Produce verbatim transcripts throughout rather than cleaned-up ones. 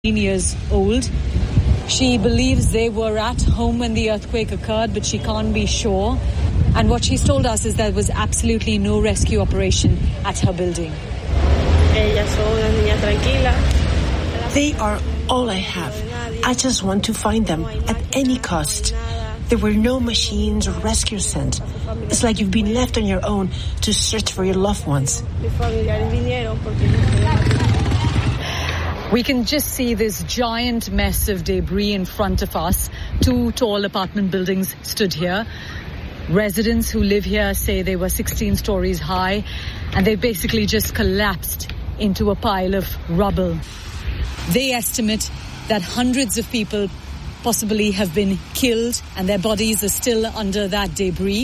years old. She believes they were at home when the earthquake occurred, but she can't be sure. And what she's told us is there was absolutely no rescue operation at her building. They are all I have. I just want to find them at any cost. There were no machines or rescue sent. It's like you've been left on your own to search for your loved ones. We can just see this giant mess of debris in front of us. Two tall apartment buildings stood here. Residents who live here say they were sixteen stories high, and they basically just collapsed into a pile of rubble. They estimate that hundreds of people possibly have been killed, and their bodies are still under that debris.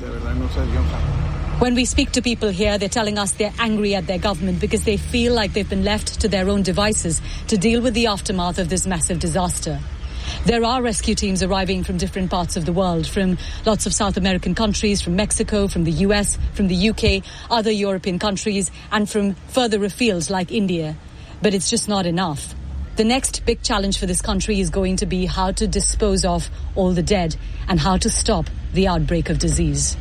When we speak to people here, they're telling us they're angry at their government because they feel like they've been left to their own devices to deal with the aftermath of this massive disaster. There are rescue teams arriving from different parts of the world, from lots of South American countries, from Mexico, from the U S, from the U K, other European countries, and from further afield like India. But it's just not enough. The next big challenge for this country is going to be how to dispose of all the dead and how to stop the outbreak of disease.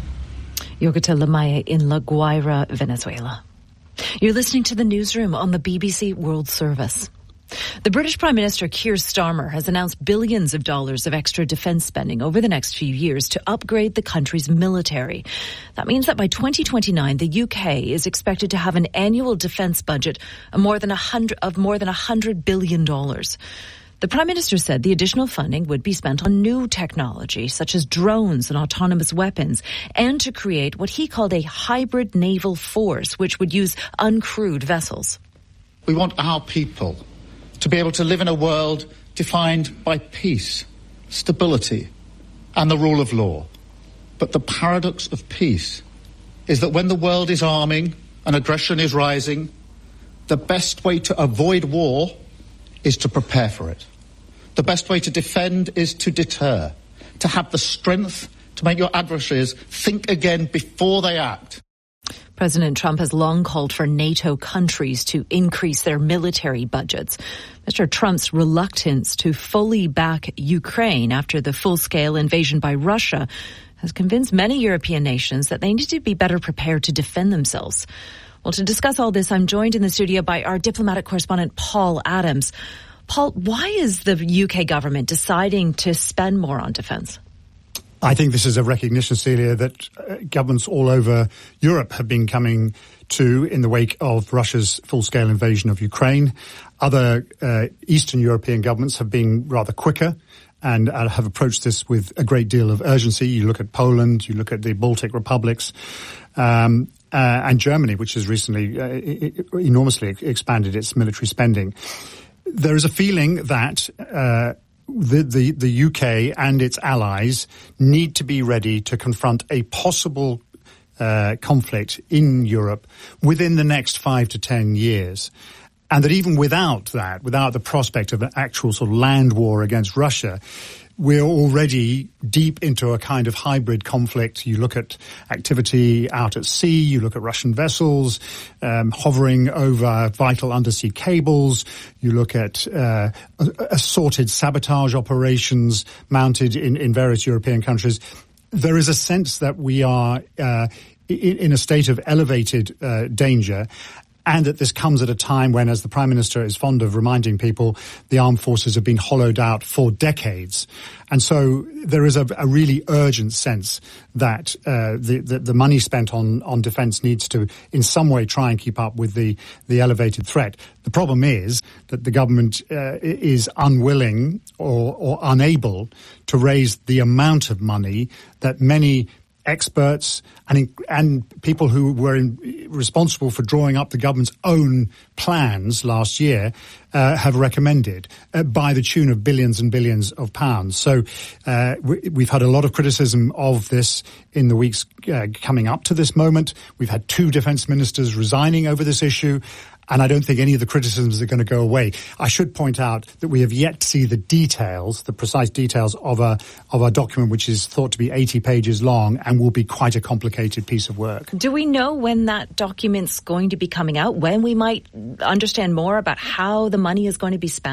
Yogita Lamaya in La Guaira, Venezuela. You're listening to the newsroom on the B B C World Service. The British Prime Minister Keir Starmer has announced billions of dollars of extra defence spending over the next few years to upgrade the country's military. That means that by twenty twenty-nine, the U K is expected to have an annual defence budget of more than a hundred of more than a hundred billion dollars. The Prime Minister said the additional funding would be spent on new technology, such as drones and autonomous weapons, and to create what he called a hybrid naval force, which would use uncrewed vessels. We want our people to be able to live in a world defined by peace, stability, and the rule of law. But the paradox of peace is that when the world is arming and aggression is rising, the best way to avoid war is to prepare for it. The best way to defend is to deter, to have the strength to make your adversaries think again before they act. President Trump has long called for NATO countries to increase their military budgets. Mister Trump's reluctance to fully back Ukraine after the full-scale invasion by Russia has convinced many European nations that they need to be better prepared to defend themselves. Well, to discuss all this, I'm joined in the studio by our diplomatic correspondent, Paul Adams. Paul, why is the U K government deciding to spend more on defence? I think this is a recognition, Celia, that uh, governments all over Europe have been coming to in the wake of Russia's full-scale invasion of Ukraine. Other uh, Eastern European governments have been rather quicker and uh, have approached this with a great deal of urgency. You look at Poland, you look at the Baltic republics, um, uh, and Germany, which has recently uh, enormously expanded its military spending. There is a feeling that uh, The, the, the U K and its allies need to be ready to confront a possible uh, conflict in Europe within the next five to ten years. And that even without that, without the prospect of an actual sort of land war against Russia, we're already deep into a kind of hybrid conflict. You look at activity out at sea, you look at Russian vessels um, hovering over vital undersea cables, you look at uh, assorted sabotage operations mounted in, in various European countries. There is a sense that we are uh, in, in a state of elevated uh, danger, and that this comes at a time when, as the Prime Minister is fond of reminding people, the armed forces have been hollowed out for decades. And so there is a, a really urgent sense that uh, the, the, the money spent on, on defence needs to in some way try and keep up with the, the elevated threat. The problem is that the government uh, is unwilling or, or unable to raise the amount of money that many experts and and people who were in, responsible for drawing up the government's own plans last year uh, have recommended uh, by the tune of billions and billions of pounds. So uh, we, we've had a lot of criticism of this in the weeks uh, coming up to this moment. We've had two defence ministers resigning over this issue. And I don't think any of the criticisms are going to go away. I should point out that we have yet to see the details, the precise details of a of a document which is thought to be eighty pages long and will be quite a complicated piece of work. Do we know when that document's going to be coming out? When we might understand more about how the money is going to be spent?